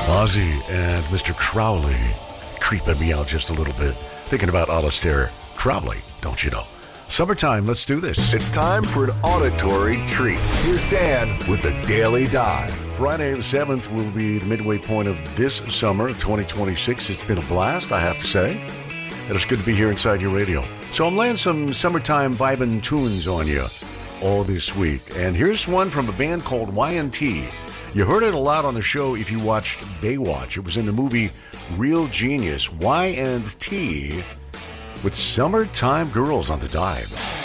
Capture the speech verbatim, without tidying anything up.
Ozzy and Mister Crowley creeping me out just a little bit. Thinking about Alistair Crowley, don't you know? Summertime, let's do this. It's time for an auditory treat. Here's Dan with the Daily Dive. Friday the seventh will be the midway point of this summer of twenty twenty-six. It's been a blast, I have to say. And it's good to be here inside your radio. So I'm laying some summertime vibin' tunes on you all this week. And here's one from a band called Y and T. You heard it a lot on the show if you watched Baywatch. It was in the movie Real Genius. Y and T with Summertime Girls on the Dive.